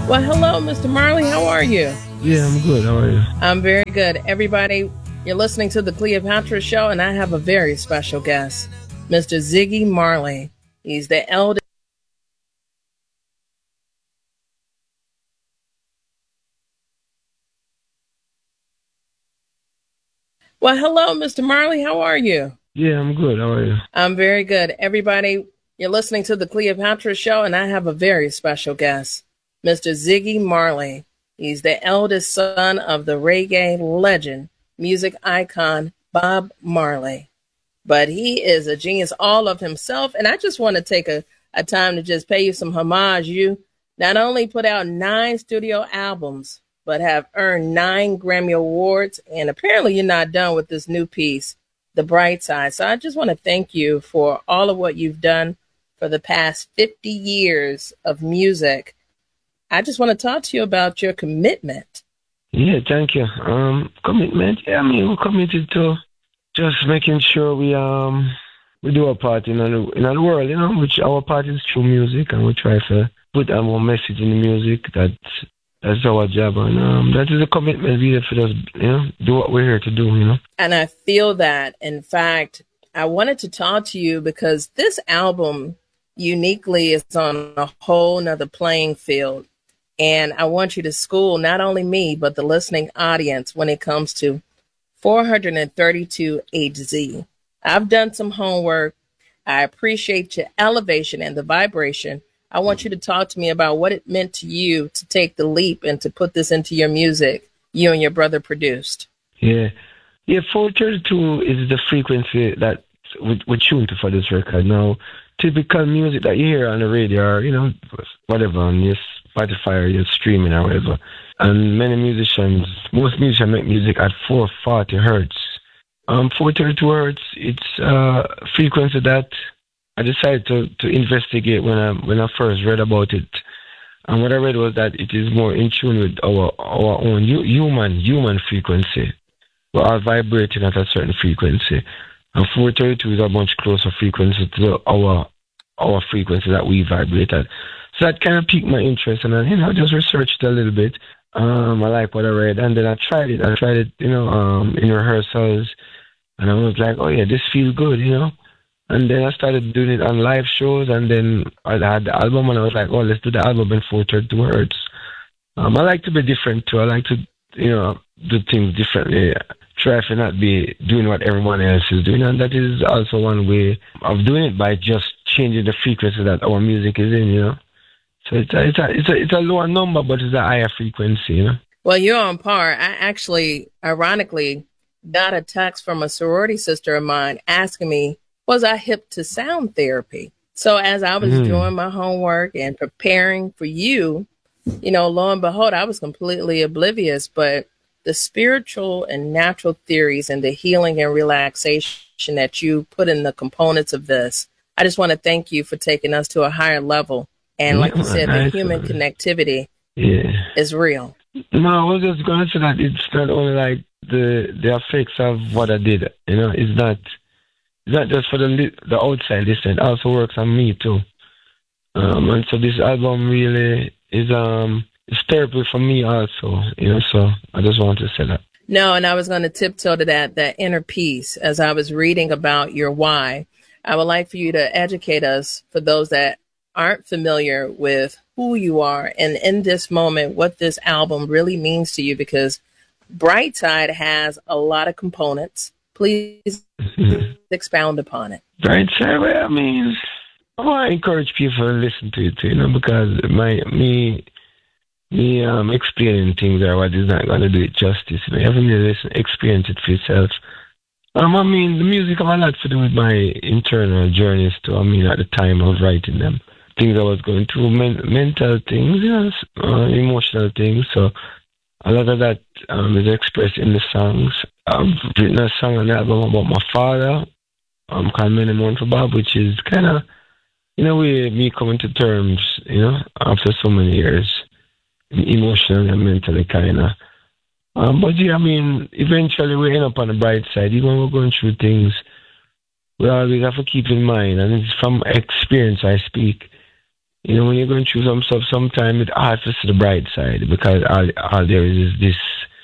Well, hello, Mr. Marley. How are you? Yeah, I'm good. How are you? I'm very good. Everybody, you're listening to the Cleopatra Show, and I have a very special guest, Mr. Ziggy Marley. He's the eldest. Well, hello, Mr. Marley. How are you? Yeah, I'm good. How are you? I'm very good. Everybody, you're listening to the Cleopatra Show, and I have a very special guest, Mr. Ziggy Marley. He's the eldest son of the reggae legend, music icon, Bob Marley. But he is a genius all of himself. And I just want to take a time to just pay you some homage. You not only put out 9 studio albums, but have earned 9 Grammy Awards. And apparently you're not done with this new piece, The Bright Side. So I just want to thank you for all of what you've done for the past 50 years of music. I just want to talk to you about your commitment. Yeah, thank you. Commitment. Yeah, I mean, we're committed to just making sure we do our part in the world, which our part is through music, and we try to put our message in the music. That's our job, and that is a commitment really for us, do what we're here to do, And I feel that. In fact, I wanted to talk to you because this album uniquely is on a whole nother playing field. And I want you to school not only me, but the listening audience when it comes to 432 HZ. I've done some homework. I appreciate your elevation and the vibration. I want you to talk to me about what it meant to you to take the leap and to put this into your music you and your brother produced. Yeah, 432 is the frequency that we tuned to for this record. Now, typical music that you hear on the radio or, whatever, on your Spotify or your streaming or whatever. And most musicians make music at 440 hertz. 432 hertz, it's a frequency that I decided to investigate when I first read about it. And what I read was that it is more in tune with our own human frequency. We're all vibrating at a certain frequency. And 432 is a much closer frequency to our frequency that we vibrate at. So that kind of piqued my interest, and I just researched a little bit. I like what I read, and then I tried it. In rehearsals, and I was like, oh yeah, this feels good, And then I started doing it on live shows, and then I had the album, and I was like, oh, let's do the album in 432 hertz. I like to be different too. I like to, do things differently. Try to not be doing what everyone else is doing, and that is also one way of doing it by just changing the frequency that our music is in, So it's a lower number, but it's a higher frequency, Well, you're on par. I actually, ironically, got a text from a sorority sister of mine asking me, was I hip to sound therapy? So as I was doing my homework and preparing for you, lo and behold, I was completely oblivious, but the spiritual and natural theories and the healing and relaxation that you put in the components of this, I just want to thank you for taking us to a higher level. And like you said, the human connectivity is real. No, I was just going to say that it's not only like the effects of what I did. It's not just for the outside listener. It also works on me too. And so this album really is it's therapy for me also. So I just want to say that. No, and I was going to tiptoe to that inner peace as I was reading about your why. I would like for you to educate us, for those that aren't familiar with who you are and in this moment what this album really means to you, because Brightside has a lot of components. Please expound upon it. Brightside, well, I mean, I want to encourage people to listen to it, because me explaining things or what is not going to do it justice. You have to listen, experience it for yourself. The music have a lot to do with my internal journeys too. At the time of writing them, things I was going through, mental things, emotional things. So a lot of that is expressed in the songs. I've written a song on the album about my father, called Many Months for Bob, which is kind of, in a way, me coming to terms, after so many years, emotionally and mentally, kind of. But yeah, eventually we end up on the bright side. Even when we're going through things, we always have to keep in mind, and it's from experience I speak, You know, when you're going through some stuff, sometimes it's hard to see the bright side because all there is this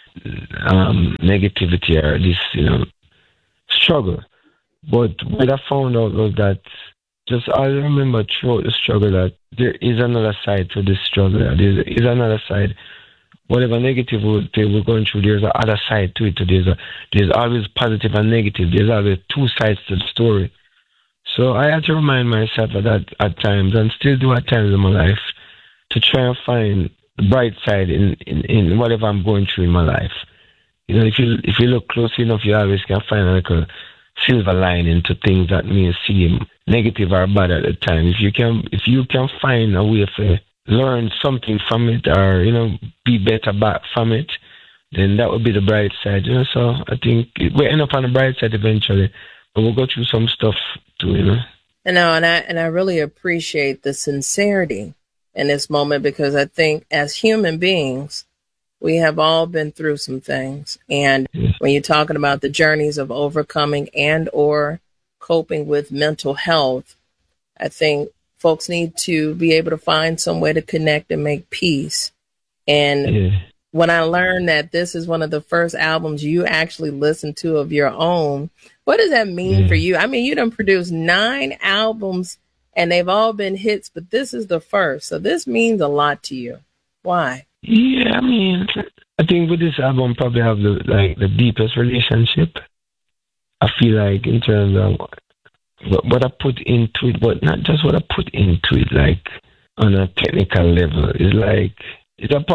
negativity or this, struggle. But what I found out was that just I remember throughout the struggle that there is another side to this struggle. There is another side. Whatever negative we're going through, there's another side to it. There's always positive and negative. There's always two sides to the story. So I had to remind myself of that at times, and still do at times in my life, to try and find the bright side in whatever I'm going through in my life. You know, if you look closely enough, you always can find like a silver lining to things that may seem negative or bad at the time. If you can find a way to learn something from it, or be better back from it, then that would be the bright side. So I think we end up on the bright side eventually, but we'll go through some stuff too. And I really appreciate the sincerity in this moment, because I think as human beings, we have all been through some things. And when you're talking about the journeys of overcoming and or coping with mental health, I think folks need to be able to find some way to connect and make peace. And when I learned that this is one of the first albums you actually listened to of your own, what does that mean for you? I mean, you done produced 9 albums and they've all been hits, but this is the first. So this means a lot to you. Why? Yeah, I mean, I think with this album probably have the deepest relationship. I feel like in terms of what I put into it, but not just what I put into it, like on a technical level. It's like it's a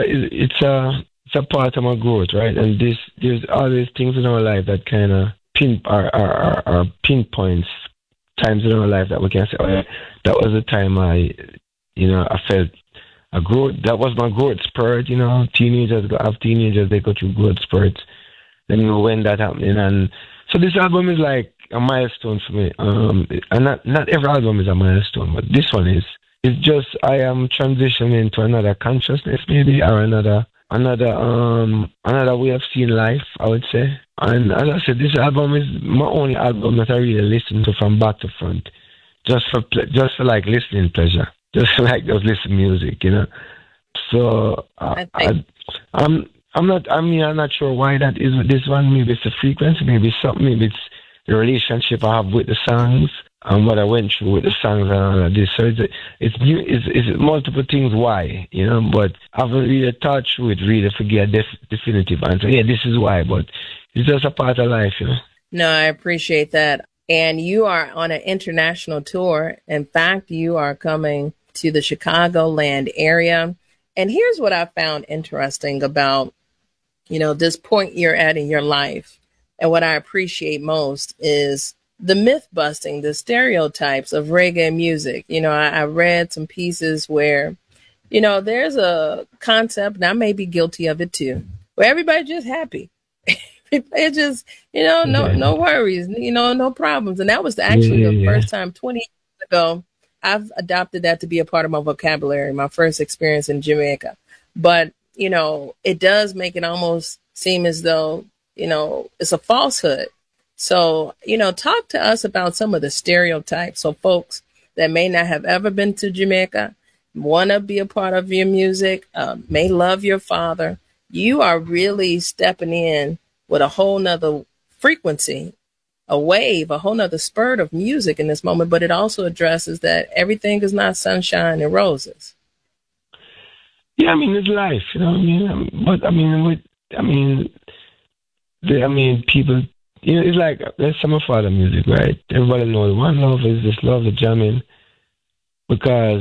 part of my growth, right? And there's always things in our life that kind of pinpoints times in our life that we can say, oh yeah, that was the time I felt a growth. That was my growth spurt. Teenagers they go through growth spurts. Then when that happening, and so this album is like a milestone for me. And not every album is a milestone, but this one is. It's just I am transitioning to another consciousness, maybe, or another way of seeing life, I would say. And as I said, this album is my only album that I really listen to from back to front, just for like listening pleasure, just like just listen music, So I'm not sure why that is with this one. Maybe it's the frequency, maybe it's something, maybe it's the relationship I have with the songs and what I went through with the songs and all of this. So it's multiple things why, but I haven't really thought through it, really to get a definitive answer. Yeah, this is why, but it's just a part of life, No, I appreciate that. And you are on an international tour. In fact, you are coming to the Chicagoland area. And here's what I found interesting about, this point you're at in your life. And what I appreciate most is the myth busting, the stereotypes of reggae music. I read some pieces where, there's a concept, and I may be guilty of it too, where everybody's just happy. It's just, no worries, no problems. And that was actually the first time 20 years ago, I've adopted that to be a part of my vocabulary, my first experience in Jamaica. But, it does make it almost seem as though, it's a falsehood. So, talk to us about some of the stereotypes. So folks that may not have ever been to Jamaica, want to be a part of your music, may love your father. You are really stepping in with a whole nother frequency, a wave, a whole nother spurt of music in this moment. But it also addresses that everything is not sunshine and roses. Yeah, I mean, it's life, people, it's like, let's say my father music, right? Everybody knows one love is this love, the jamming, because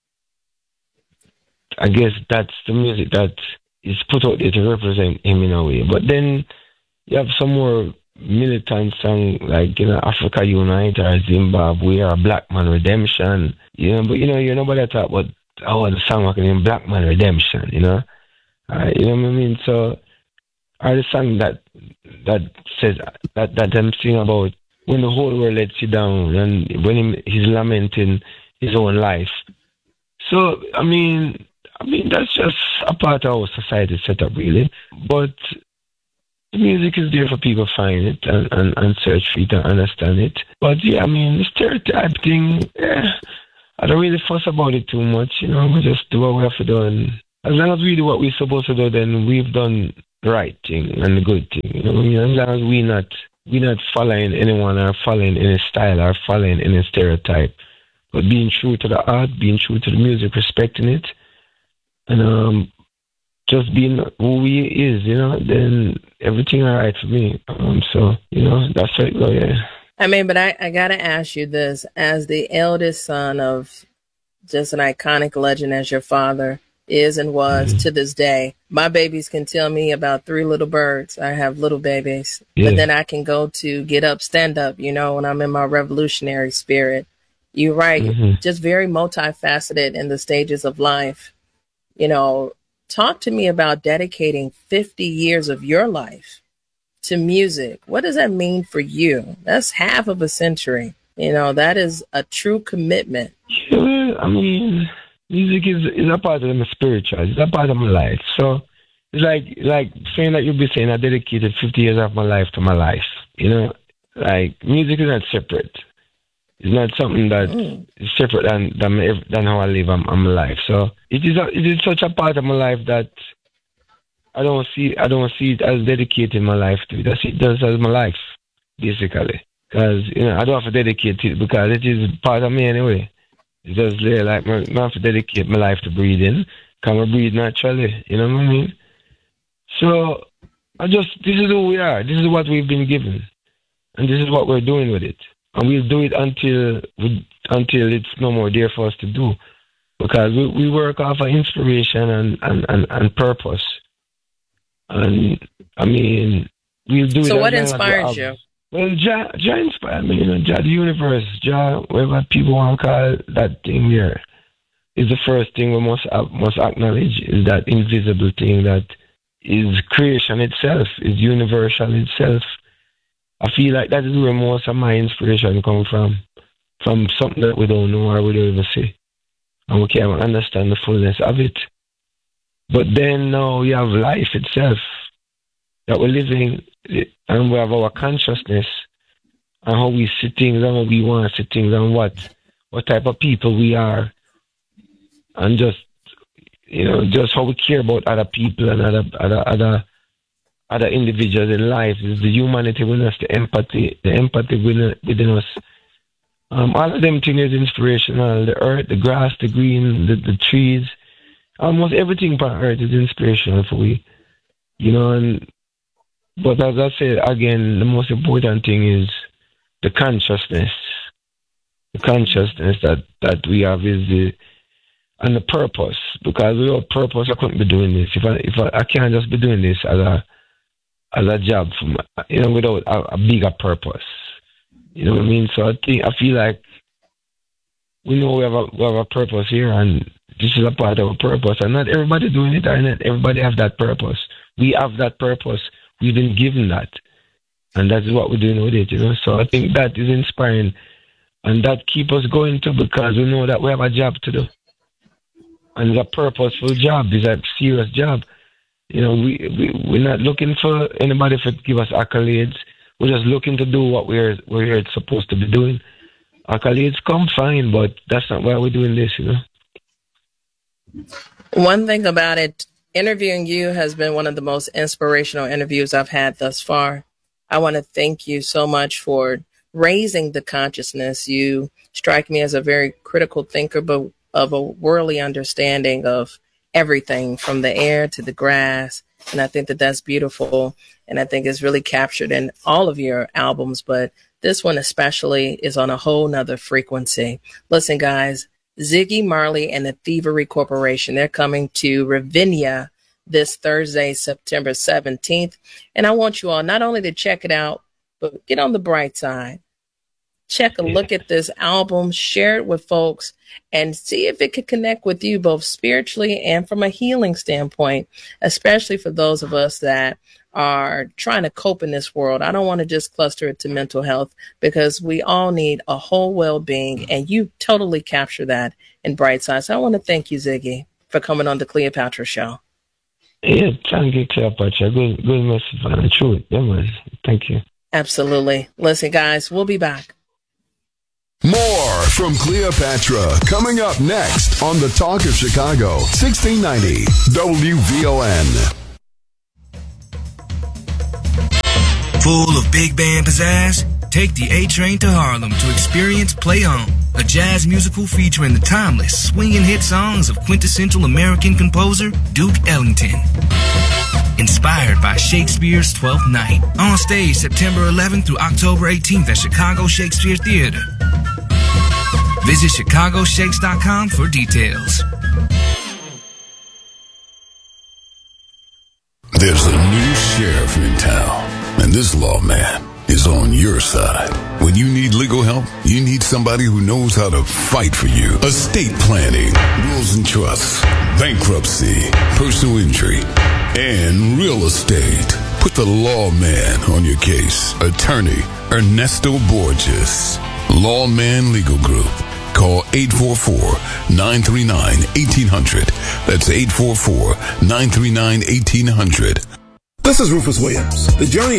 I guess that's the music that is put out there to represent him in a way. But then you have some more militant song like, Africa Unite or Zimbabwe or Black Man Redemption, but nobody talk about the song in Black Man Redemption, you know what I mean? So the song that says that them sing about when the whole world lets you down and when he's lamenting his own life. So I mean that's just a part of our society set up, really. But the music is there for people to find it and search for it and understand it. But yeah, I mean the stereotype thing, I don't really fuss about it too much, you know. We just do what we have to do, and as long as we do what we're supposed to do, then we've done the right thing and the good thing. You know what I mean? As long as we're not following anyone or following any style or following any stereotype, but being true to the art, being true to the music, respecting it, and just being who he is, you know, then everything all right for me. So, you know, that's it. Oh, yeah. I mean, but I got to ask you this. As the eldest son of just an iconic legend as your father is and was to this day, my babies can tell me about Three Little Birds. I have little babies. Yeah. But then I can go to Get Up, Stand Up, you know, when I'm in my revolutionary spirit. You're right. Just very multifaceted in the stages of life. You know, talk to me about dedicating 50 years of your life to music. What does that mean for you? That's half of a century. You know, that is a true commitment. Yeah, I mean, music is a part of my spiritual. It's a part of my life. So it's like saying that you'll be saying I dedicated 50 years of my life to my life. You know, like music is not separate. It's not something that is separate than how I live my life. So it is such a part of my life that I don't see it as dedicating my life to it. I see it as my life, basically. Because, you know, I don't have to dedicate it because it is part of me anyway. It's just like I have to dedicate my life to breathing. Because I breathe naturally, you know what I mean? So this is who we are. This is what we've been given. And this is what we're doing with it. And we'll do it until it's no more there for us to do. Because we work off of inspiration and purpose. And, I mean, we'll do it. So what inspires you? Well, Jah inspired me, you know, Jah, the universe, Jah, whatever people want to call that thing there, is the first thing we must acknowledge, is that invisible thing that is creation itself, is universal itself. I feel like that is where most of my inspiration comes from something that we don't know or we don't even see. And we can't understand the fullness of it. But then now you have life itself that we're living, and we have our consciousness and how we see things and how we want to see things and what type of people we are, and just, you know, just how we care about other people and other individuals in life. Is the humanity within us, the empathy within us. All of them things is inspirational. The earth, the grass, the green, the trees, almost everything on earth is inspirational for we, you know. But as I said again, the most important thing is the consciousness. The consciousness that we have is and the purpose. Because without purpose, I couldn't be doing this. If I can't just be doing this as a job, you know, without a bigger purpose. You know what I mean? So I feel like we know we have a purpose here, and this is a part of a purpose. And not everybody doing it, and not everybody have that purpose. We have that purpose. We've been given that. And that's what we're doing with it, you know. So I think that is inspiring. And that keeps us going too, because we know that we have a job to do. And it's a purposeful job. It's a serious job. You know, we're not looking for anybody to give us accolades. We're just looking to do what we're supposed to be doing. Accolades come fine, but that's not why we're doing this, you know. One thing about it, interviewing you has been one of the most inspirational interviews I've had thus far. I want to thank you so much for raising the consciousness. You strike me as a very critical thinker, but of a worldly understanding of everything from the air to the grass. And I think that that's beautiful. And I think it's really captured in all of your albums, but this one especially is on a whole nother frequency. Listen, guys, Ziggy Marley and the Thievery Corporation, they're coming to Ravinia this Thursday, September 17th. And I want you all not only to check it out, but get on the bright side. Check a look at this album, share it with folks, and see if it could connect with you both spiritually and from a healing standpoint, especially for those of us that are trying to cope in this world. I don't want to just cluster it to mental health, because we all need a whole well-being, and you totally capture that in Brightside. So I want to thank you, Ziggy, for coming on the Cleopatra Show. Yeah, thank you, Cleopatra. Good message, man. True. Yeah, man. Thank you. Absolutely. Listen, guys, we'll be back. More from Cleopatra coming up next on the Talk of Chicago, 1690 WVON. Full of big band pizzazz? Take the A-Train to Harlem to experience Play On, a jazz musical featuring the timeless, swinging hit songs of quintessential American composer Duke Ellington. Inspired by Shakespeare's Twelfth Night. On stage September 11th through October 18th at Chicago Shakespeare Theater. Visit ChicagoShakes.com for details. There's a new sheriff in town, and this lawman is on your side. When you need legal help, you need somebody who knows how to fight for you. Estate planning, wills and trusts, bankruptcy, personal injury, and real estate. Put the lawman on your case. Attorney Ernesto Borges. Lawman Legal Group. Call 844-939-1800. That's 844-939-1800. This is Rufus Williams. The journey